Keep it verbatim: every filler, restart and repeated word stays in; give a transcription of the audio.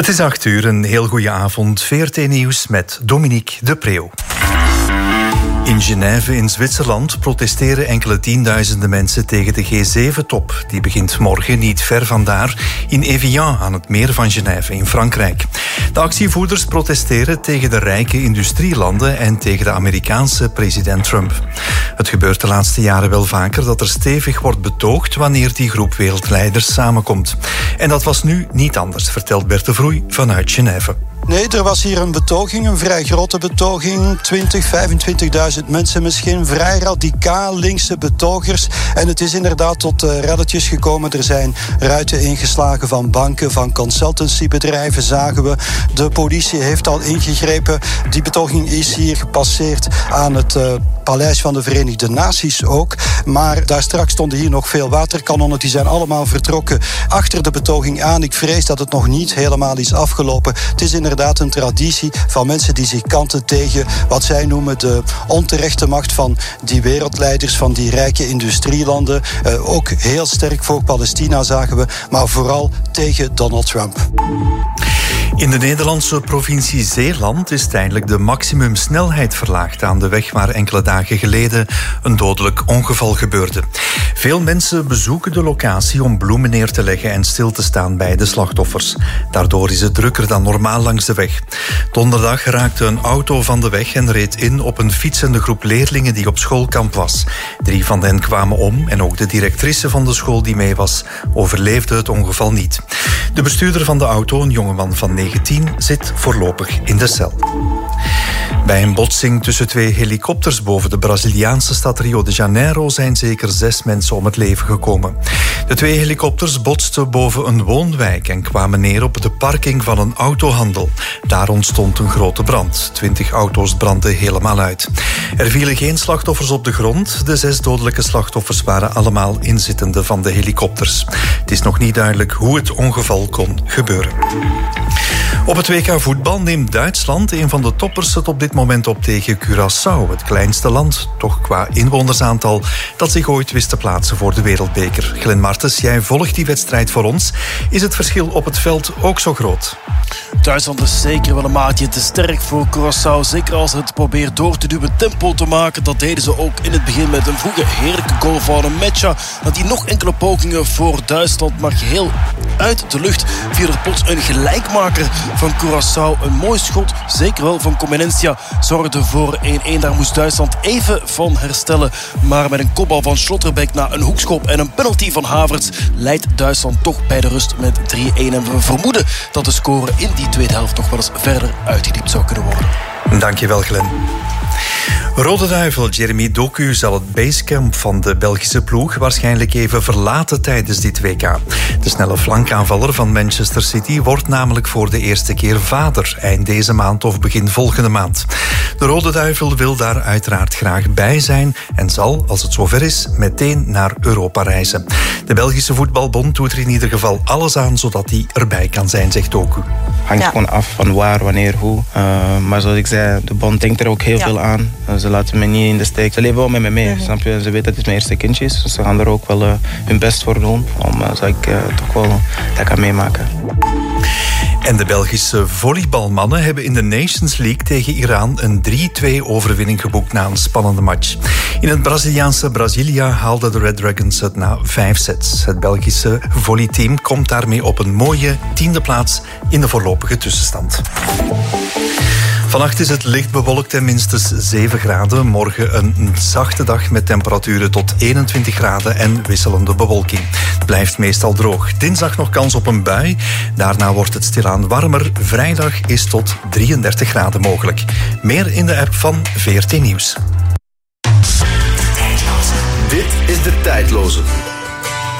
Het is acht uur, een heel goede avond. V R T Nieuws met Dominique de Preeuw. In Genève in Zwitserland protesteren enkele tienduizenden mensen tegen de G zeven top. Die begint morgen niet ver vandaar in Evian aan het meer van Genève in Frankrijk. De actievoerders protesteren tegen de rijke industrielanden en tegen de Amerikaanse president Trump. Het gebeurt de laatste jaren wel vaker dat er stevig wordt betoogd wanneer die groep wereldleiders samenkomt. En dat was nu niet anders, vertelt Bert de Vroei vanuit Genève. Nee, er was hier een betoging, een vrij grote betoging. twintig, vijfentwintigduizend mensen misschien. Vrij radicaal linkse betogers. En het is inderdaad tot uh, relletjes gekomen. Er zijn ruiten ingeslagen van banken, van consultancybedrijven, zagen we. De politie heeft al ingegrepen. Die betoging is hier gepasseerd aan het uh, Paleis van de Verenigde Naties ook. Maar daar straks stonden hier nog veel waterkanonnen. Die zijn allemaal vertrokken achter de betoging aan. Ik vrees dat het nog niet helemaal is afgelopen. Het is inderdaad een traditie van mensen die zich kanten tegen wat zij noemen de onterechte macht van die wereldleiders, van die rijke industrielanden. Uh, ook heel sterk voor Palestina zagen we, maar vooral tegen Donald Trump. In de Nederlandse provincie Zeeland is tijdelijk de maximumsnelheid verlaagd aan de weg waar enkele dagen geleden een dodelijk ongeval gebeurde. Veel mensen bezoeken de locatie om bloemen neer te leggen en stil te staan bij de slachtoffers. Daardoor is het drukker dan normaal langs de weg. Donderdag raakte een auto van de weg en reed in op een fietsende groep leerlingen die op schoolkamp was. Drie van hen kwamen om en ook de directrice van de school die mee was overleefde het ongeval niet. De bestuurder van de auto, een jongeman van negentien, zit voorlopig in de cel. Bij een botsing tussen twee helikopters boven de Braziliaanse stad Rio de Janeiro zijn zeker zes mensen om het leven gekomen. De twee helikopters botsten boven een woonwijk en kwamen neer op de parking van een autohandel. Daar ontstond een grote brand. Twintig auto's brandden helemaal uit. Er vielen geen slachtoffers op de grond. De zes dodelijke slachtoffers waren allemaal inzittenden van de helikopters. Het is nog niet duidelijk hoe het ongeval kon gebeuren. Op het W K voetbal neemt Duitsland, een van de toppers, het op dit moment op tegen Curaçao, het kleinste land, toch qua inwonersaantal, dat zich ooit wist te plaatsen voor de wereldbeker. Glenn Martens, jij volgt die wedstrijd voor ons. Is het verschil op het veld ook zo groot? Duitsland is zeker wel een maatje te sterk voor Curaçao. Zeker als het probeert door te duwen, tempo te maken. Dat deden ze ook in het begin met een vroege heerlijke goal van een Mecha. Dat die nog enkele pogingen voor Duitsland, maar geheel uit de lucht via er plots een gelijkmaker van Curaçao. Een mooi schot, zeker wel van Comenencia, zorgde voor één-één. Daar moest Duitsland even van herstellen. Maar met een kopbal van Schlotterbeck na een hoekschop en een penalty van Havertz leidt Duitsland toch bij de rust met drie-één. En we vermoeden dat de score in die tweede helft nog wel eens verder uitgediept zou kunnen worden. Dankjewel, Glenn. Rode Duivel Jeremy Doku zal het basecamp van de Belgische ploeg waarschijnlijk even verlaten tijdens dit W K. De snelle flankaanvaller van Manchester City wordt namelijk voor de eerste keer vader, eind deze maand of begin volgende maand. De Rode Duivel wil daar uiteraard graag bij zijn en zal, als het zover is, meteen naar Europa reizen. De Belgische Voetbalbond doet er in ieder geval alles aan zodat hij erbij kan zijn, zegt Doku. Hangt ja. gewoon af van waar, wanneer, hoe. Uh, maar zoals ik zei, de bond denkt er ook heel ja. veel aan. Uh, ze laten me niet in de steek. Ze leven wel met me mee, mm-hmm. snap je? Ze weten dat het mijn eerste kindje is. Dus ze gaan er ook wel uh, hun best voor doen. Om uh, zodat ik uh, toch wel dat kan meemaken. En de Belgische volleybalmannen hebben in de Nations League tegen Iran een drie-twee overwinning geboekt na een spannende match. In het Braziliaanse Brasilia haalden de Red Dragons het na vijf sets. Het Belgische volleyteam komt daarmee op een mooie tiende plaats in de voorlopige tussenstand. Vannacht is het licht bewolkt en minstens zeven graden. Morgen een zachte dag met temperaturen tot eenentwintig graden en wisselende bewolking. Het blijft meestal droog. Dinsdag nog kans op een bui. Daarna wordt het stilaan warmer. Vrijdag is tot drieëndertig graden mogelijk. Meer in de app van V R T Nieuws. Dit is De Tijdloze.